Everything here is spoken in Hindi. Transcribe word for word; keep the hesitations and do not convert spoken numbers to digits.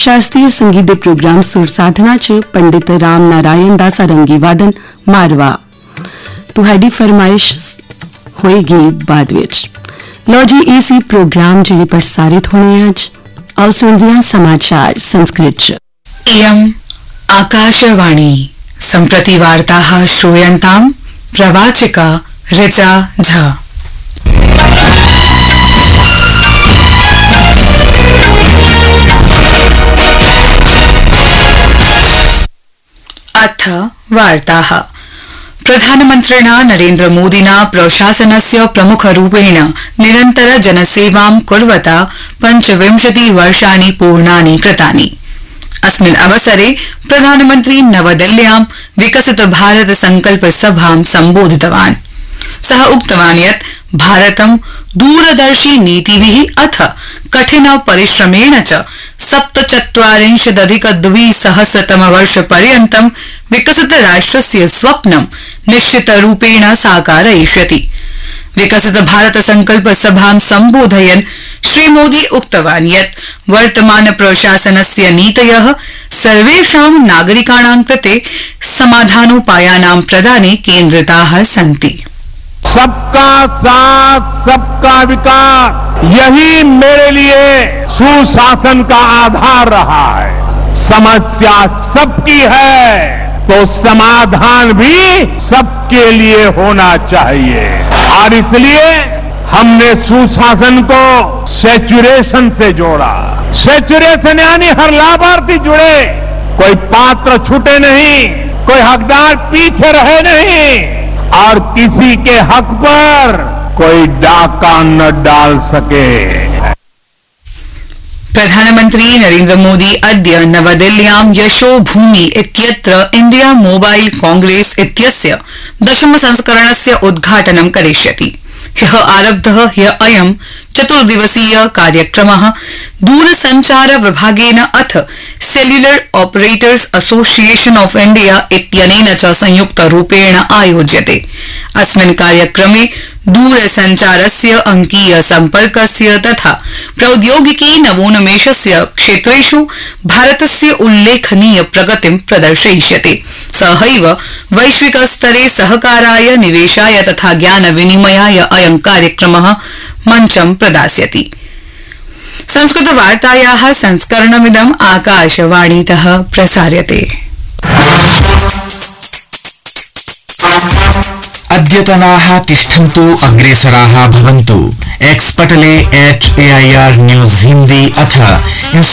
शास्त्रीय संगीत दे प्रोग्राम सुर साधना च पंडित राम नारायण दा सारंगी वादन मारवा तुहाडी फरमाइश होएगी बाद विच। लो जी ये सी प्रोग्राम जेडे प्रसारित होने अज आओ सुनदियां समाचार संस्कृत च। इयम् आकाशवाणी सम्प्रति वार्ताः श्रूयन्ताम् प्रवाचिका ऋचा झा। अथ वार्ताः। प्रधानमन्त्रिणा नरेन्द्र मोदिना प्रशासनस्य प्रमुखरूपेण निरन्तर जनसेवां कुर्वता पञ्चविंशति वर्षाणि पूर्णानि कृतानि। अस्मिन् अवसरे प्रधानमन्त्री नवदिल्ल्यां विकसित भारत संकल्प सभां सम्बोधितवान्। सः उक्तवान् यत् भारतं दूरदर्शी नीतिभिः अथ कठिन परिश्रमेण च सप्तचत्वारिंशदधिक द्विसहस्रतमवर्षपर्यन्तं विकसित राष्ट्रस्य स्वप्नं निश्चितरूपेण साकारयिष्यति। विकसित भारत संकल्प सभां सम्बोधयन् श्रीमोदी उक्तवान् यत् वर्तमान प्रशासनस्य नीतयः सर्वेषां नागरिकाणां कृते समाधानोपायानां प्रदाने केन्द्रिताः सन्ति। सबका साथ सबका विकास यही मेरे लिए सुशासन का आधार रहा है। समस्या सबकी है तो समाधान भी सबके लिए होना चाहिए और इसलिए हमने सुशासन को सैचुरेशन से जोड़ा। सैचुरेशन यानी हर लाभार्थी जुड़े, कोई पात्र छूटे नहीं, कोई हकदार पीछे रहे नहीं और किसी के हक पर कोई डाका न डाल सके। प्रधानमन्त्री नरेन्द्र मोदी अद्य नवदिल्ल्यां यशोभूमि इत्यत्र इंडिया मोबाइल कांग्रेस इत्यस्य दशम संस्करणस्य उद्घाटनं करिष्यति। ह्यः आरब्धः ह्य अयं चतुर्दिवसीय कार्यक्रमः दूरसञ्चार विभागेन अथ cellular operators association of India इत्यनेन च संयुक्तरूपेण आयोज्यते। अस्मिन् कार्यक्रमे दूरसञ्चारस्य अंकीय सम्पर्कस्य तथा प्रौद्योगिकी नवोन्मेषस्य क्षेत्रेषु भारतस्य उल्लेखनीय प्रगतिं प्रदर्शयिष्यते। सहैव वैश्विक स्तरे सहकाराय निवेशाय तथा ज्ञान विनिमयाय अयं कार्यक्रमः मञ्चं प्रदास्यति। संस्कृत वार्तायाः संस्करणमिदम् आकाशवाणीतः प्रसार्यते। अद्यतनाः तिष्ठन्तु अग्रेसराः भवन्तु। एक्स पटले एट एआईआर न्यूज हिंदी अथ